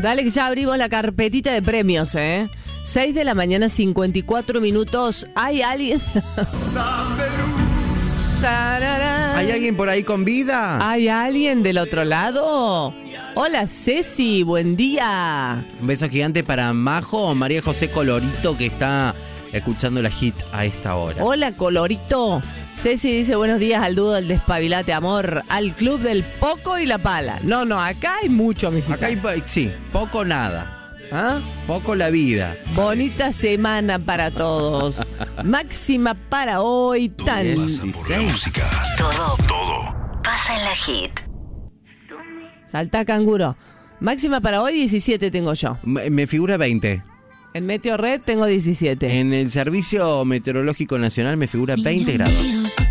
Dale que ya abrimos la carpetita de premios, 6 de la mañana, 54 minutos. ¿Hay alguien? ¿Hay alguien por ahí con vida? ¿Hay alguien del otro lado? Hola Ceci, buen día. Un beso gigante para Majo, María José Colorito, que está escuchando la hit a esta hora. Hola Colorito. Ceci dice buenos días al dúo del Despabilate Amor, al club del Poco y la Pala. No, acá hay mucho, mijita. Acá hay, sí, poco nada. ¿Ah? Poco la vida. Bonita semana para todos. Máxima para hoy, tal. 16. Todo pasa en la hit. Salta canguro. Máxima para hoy, 17 tengo yo. Me figura 20. En Meteo Red tengo 17. En el Servicio Meteorológico Nacional me figura 20 grados.